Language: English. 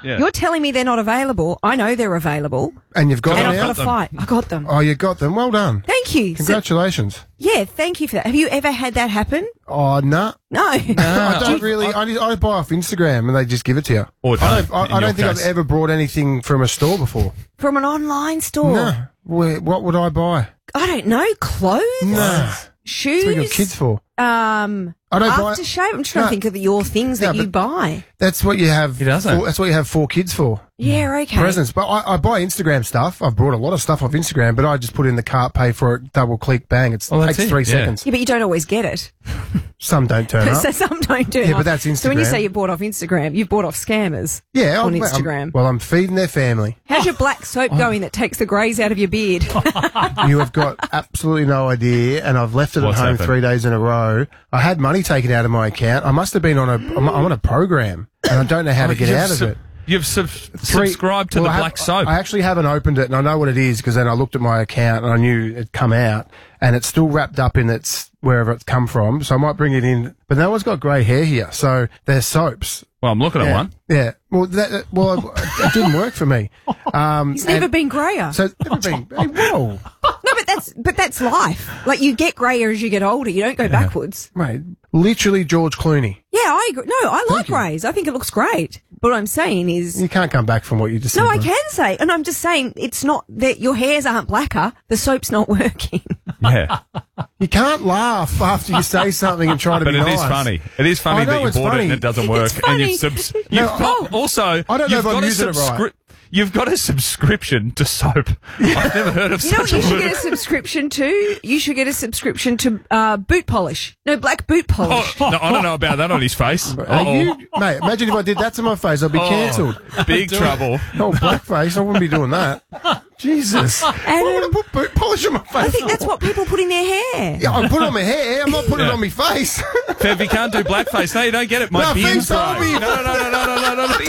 Yeah. You're telling me they're not available. I know they're available. And you've got And them I've now? got a fight. I got them. Oh, you got them. Well done. Thank you. Congratulations. Yeah, thank you for that. Have you ever had that happen? Oh, no. No. I don't really. I buy off Instagram and they just give it to you. Or I don't, don't, in I your don't think I've case. ever bought anything from a store before. From an online store? No. What would I buy? I don't know. Clothes? No. Shoes? That's what you got kids for. I don't buy. Aftershave? I'm trying to think of your things that you buy. That's what you have. He doesn't. That's what you have 4 kids for. Yeah, okay. Presents. But I buy Instagram stuff. I've bought a lot of stuff off Instagram, but I just put it in the cart, pay for it, double click, bang. It Well, that's takes it, 3 yeah. seconds. Yeah, but you don't always get it. Some don't turn up. So some don't do it. Yeah, but that's So when you Instagram. say you bought off Instagram, you've bought off scammers. Yeah, on I'm- Instagram. well, I'm feeding their family. How's your black soap going that takes the greys out of your beard? You have got absolutely no idea, and I've left it What's at home happened? 3 days in a row. I had money taken out of my account. I must have been I'm on a program, and I don't know how to get out of it. You've subscribed to Well, the I black soap. I actually haven't opened it, and I know what it is because then I looked at my account and I knew it'd come out, and it's still wrapped up in its wherever it's come from. So I might bring it in, but no one's got grey hair here, so they're soaps. Well, I'm looking at Yeah, one. yeah. Well, it didn't work for me. He's never been greyer. So never been. Hey, whoa, No, but that's life. Like you get greyer as you get older. You don't go backwards. mate. Literally George Clooney. Yeah, I agree. No, I like you. greys. I think it looks great. But what I'm saying is, You can't come back from what you just said. no, I man. can say, and I'm just saying it's not that your hairs aren't blacker. The soap's not working. Yeah. You can't laugh after you say something and try to But be it nice. is funny. It is funny I know that you it's bought it funny. and it doesn't work. It's And you've, funny. you've No, got, also, I don't know you've if I'm got a using it right. You've got a subscription to soap. I've never heard of You know such what you a should word. get a subscription to? You should get a subscription to boot polish. No, black boot polish. Oh, no, I don't know about that on his face. Are Uh-oh. you, mate? Imagine if I did that to my face, I'd be cancelled. Big trouble. Oh, blackface! I wouldn't be doing that. Jesus! What would I put boot polish on my face? I think that's what people put in their hair. Yeah, I put it on my hair. I'm not putting it Yeah. on my face. Fev, you can't do blackface. No, you don't get it. My No, beard's Finn told grey. me. No, no, no, no, no, no, no, no.